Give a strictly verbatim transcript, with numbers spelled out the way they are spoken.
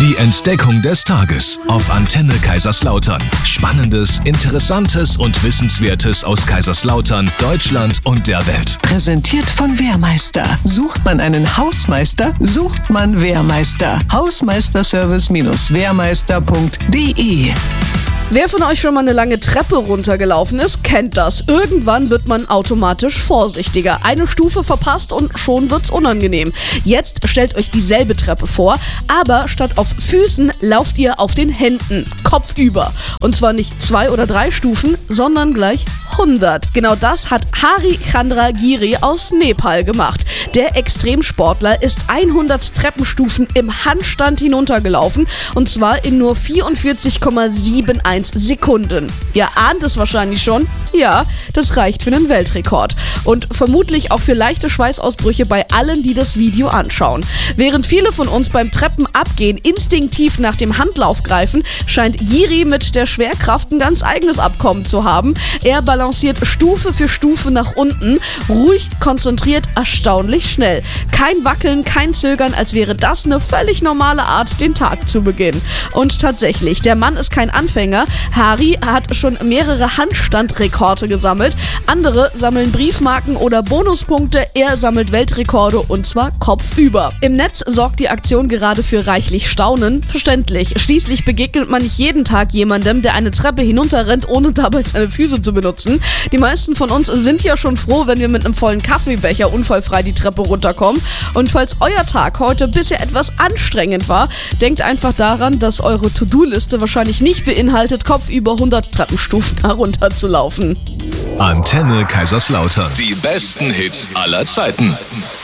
Die Entdeckung des Tages auf Antenne Kaiserslautern. Spannendes, Interessantes und Wissenswertes aus Kaiserslautern, Deutschland und der Welt. Präsentiert von Wehrmeister. Sucht man einen Hausmeister, sucht man Wehrmeister. Hausmeisterservice-wehrmeister punkt de. Wer von euch schon mal eine lange Treppe runtergelaufen ist, kennt das. Irgendwann wird man automatisch vorsichtiger. Eine Stufe verpasst und schon wird's unangenehm. Jetzt stellt euch dieselbe Treppe vor, aber statt auf Füßen lauft ihr auf den Händen, kopfüber. Und zwar nicht zwei oder drei Stufen, sondern gleich hundert. Genau das hat Hari Chandragiri aus Nepal gemacht. Der Extremsportler ist hundert Treppenstufen im Handstand hinuntergelaufen und zwar in nur vierundvierzig Komma einundsiebzig Sekunden. Ihr ahnt es wahrscheinlich schon. Ja, das reicht für einen Weltrekord. Und vermutlich auch für leichte Schweißausbrüche bei allen, die das Video anschauen. Während viele von uns beim Treppenabgehen instinktiv nach dem Handlauf greifen, scheint Giri mit der Schwerkraft ein ganz eigenes Abkommen zu haben. Er balanciert Stufe für Stufe nach unten, ruhig, konzentriert, erstaunlich schnell. Kein Wackeln, kein Zögern, als wäre das eine völlig normale Art, den Tag zu beginnen. Und tatsächlich, der Mann ist kein Anfänger. Hari hat schon mehrere Handstandrekorde gesammelt. Andere sammeln Briefmarken oder Bonuspunkte. Er sammelt Weltrekorde und zwar kopfüber. Im Netz sorgt die Aktion gerade für reichlich Staunen. Verständlich. Schließlich begegnet man nicht jeden Tag jemandem, der eine Treppe hinunterrennt, ohne dabei seine Füße zu benutzen. Die meisten von uns sind ja schon froh, wenn wir mit einem vollen Kaffeebecher unfallfrei die Treppe runterkommen. Und falls euer Tag heute bisher etwas anstrengend war, denkt einfach daran, dass eure To-Do-Liste wahrscheinlich nicht beinhaltet, kopfüber hundert Treppenstufen herunterzulaufen. Antenne Kaiserslautern. Die besten Hits aller Zeiten.